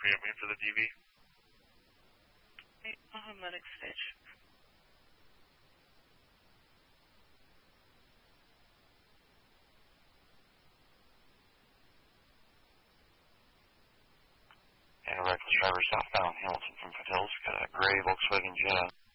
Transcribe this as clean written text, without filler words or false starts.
forgive me for the DV. Medic stage. And a reckless driver southbound Hamilton from Foothills. Got a gray Volkswagen Jetta.